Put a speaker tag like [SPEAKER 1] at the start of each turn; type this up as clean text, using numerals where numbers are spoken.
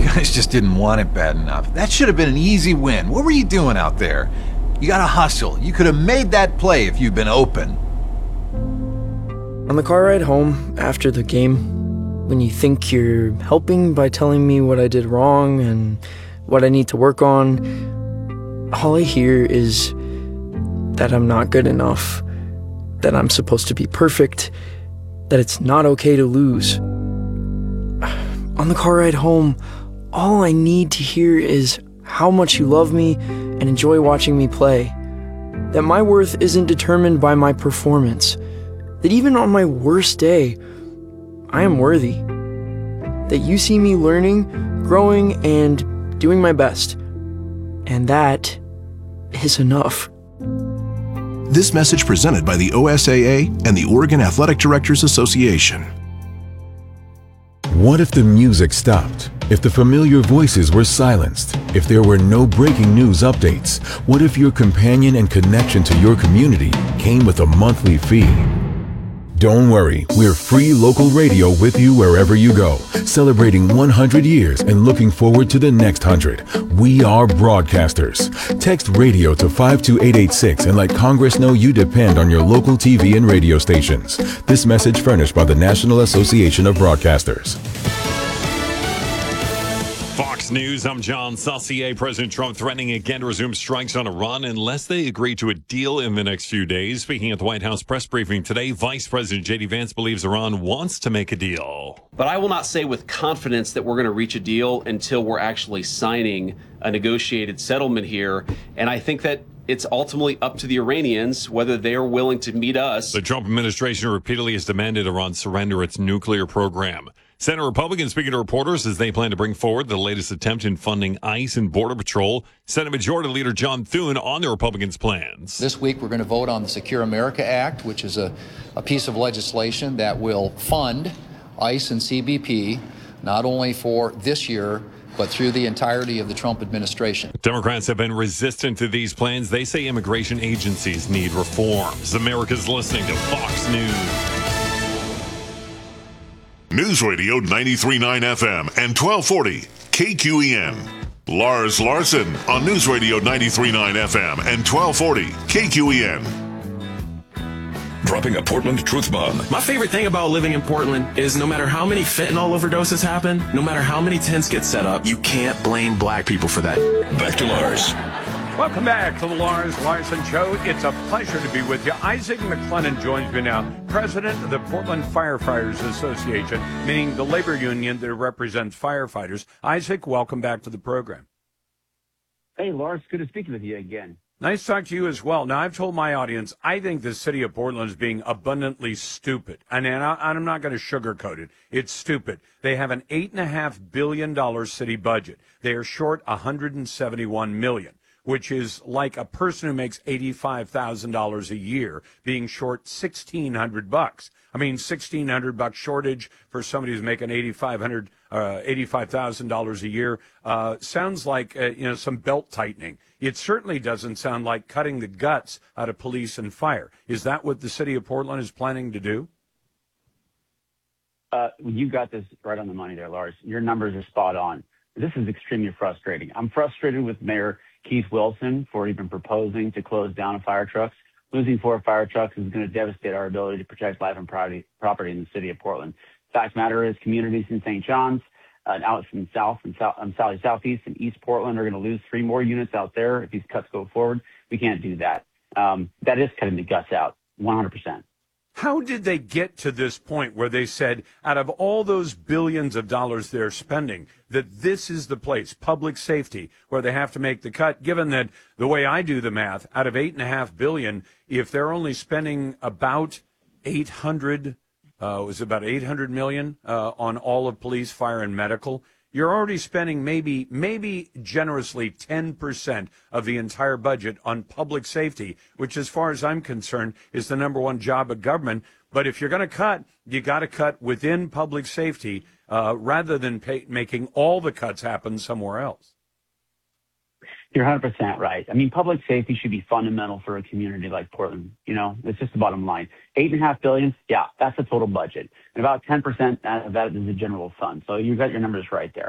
[SPEAKER 1] guys just didn't want it bad enough. That should have been an easy win. What were you doing out there? You gotta hustle. You could have made that play if you'd been open.
[SPEAKER 2] On the car ride home after the game, when you think you're helping by telling me what I did wrong and what I need to work on, all I hear is that I'm not good enough, that I'm supposed to be perfect, that it's not okay to lose. On the car ride home, all I need to hear is how much you love me and enjoy watching me play, that my worth isn't determined by my performance, that even on my worst day, I am worthy, that you see me learning, growing, and doing my best, and that is enough.
[SPEAKER 3] This message presented by the OSAA and the Oregon Athletic Directors Association.
[SPEAKER 4] What if the music stopped? If the familiar voices were silenced? If there were no breaking news updates? What if your companion and connection to your community came with a monthly fee? Don't worry, we're free local radio with you wherever you go, celebrating 100 years and looking forward to the next 100. We are broadcasters. Text radio to 52886 and let Congress know you depend on your local TV and radio stations. This message furnished by the National Association of Broadcasters.
[SPEAKER 5] Fox News, I'm John Saucier. President Trump threatening again to resume strikes on Iran unless they agree to a deal in the next few days. Speaking at the White House press briefing today, Vice President J.D. Vance believes Iran wants to make a deal.
[SPEAKER 6] But I will not say with confidence that we're going to reach a deal until we're actually signing a negotiated settlement here. And I think that it's ultimately up to the Iranians whether they are willing to meet us.
[SPEAKER 5] The Trump administration repeatedly has demanded Iran surrender its nuclear program. Senate Republicans speaking to reporters as they plan to bring forward the latest attempt in funding ICE and Border Patrol. Senate Majority Leader John Thune on the Republicans' plans.
[SPEAKER 7] This week we're going to vote on the Secure America Act, which is a piece of legislation that will fund ICE and CBP not only for this year, but through the entirety of the Trump administration.
[SPEAKER 5] Democrats have been resistant to these plans. They say immigration agencies need reforms. America's listening to Fox News.
[SPEAKER 8] News Radio 93.9 FM and 1240 KQEN. Lars Larson on News Radio 93.9 FM and 1240 KQEN.
[SPEAKER 9] Dropping a Portland truth bomb.
[SPEAKER 10] My favorite thing about living in Portland is no matter how many fentanyl overdoses happen, no matter how many tents get set up, you can't blame black people for that.
[SPEAKER 9] Back to Lars.
[SPEAKER 11] Welcome back to the Lars Larson Show. It's a pleasure to be with you. Isaac McLennan joins me now, president of the Portland Firefighters Association, meaning the labor union that represents firefighters. Isaac, welcome back to the program.
[SPEAKER 12] Hey, Lars, good to speak with you again.
[SPEAKER 11] Nice to talk to you as well. Now, I've told my audience, I think the city of Portland is being abundantly stupid. And I'm not going to sugarcoat it. It's stupid. They have an $8.5 billion city budget. They are short $171 million. Which is like a person who makes $85,000 a year being short $1,600. I mean, $1,600 shortage for somebody who's making $85,000 a year sounds like some belt tightening. It certainly doesn't sound like cutting the guts out of police and fire. Is that what the city of Portland is planning to do?
[SPEAKER 12] You got this right on the money there, Lars. Your numbers are spot on. This is extremely frustrating. I'm frustrated with Mayor Keith Wilson for even proposing to close down fire trucks. Losing 4 fire trucks is going to devastate our ability to protect life and property in the city of Portland. Fact matter is communities in St. John's, out from southeast and East Portland are going to lose 3 more units out there if these cuts go forward. We can't do that. That is cutting the guts out, 100%.
[SPEAKER 11] How did they get to this point where they said, out of all those billions of dollars they're spending, that this is the place, public safety, where they have to make the cut, given that the way I do the math, out of $8.5 billion, if they're only spending about $800 million on all of police, fire, and medical, you're already spending maybe generously 10% of the entire budget on public safety, which as far as I'm concerned is the number one job of government. But if you're going to cut, you got to cut within public safety rather than making all the cuts happen somewhere else.
[SPEAKER 12] You're 100% right. I mean, public safety should be fundamental for a community like Portland. You know, it's just the bottom line. $8.5 billion, yeah, that's the total budget. And about 10% of that is the general fund. So you got your numbers right there.